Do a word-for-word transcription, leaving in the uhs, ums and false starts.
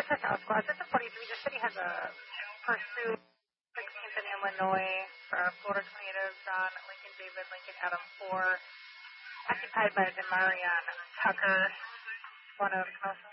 This is South Squad. This is forty-three. The city has a pursuit sixteenth in Illinois for Florida Tornadoes, John, Lincoln, David, Lincoln, Adam four, occupied by Demarion Tucker, one of commercial